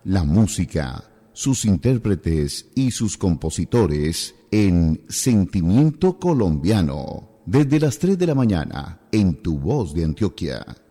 la música, sus intérpretes y sus compositores en Sentimiento Colombiano, desde las 3 de la mañana en Tu Voz de Antioquia.